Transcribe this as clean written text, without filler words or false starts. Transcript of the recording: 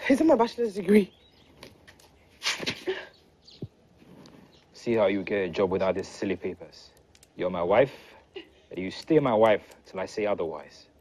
Isn't my bachelor's degree? See how you get a job without these silly papers. You're my wife, and you stay my wife till I say otherwise.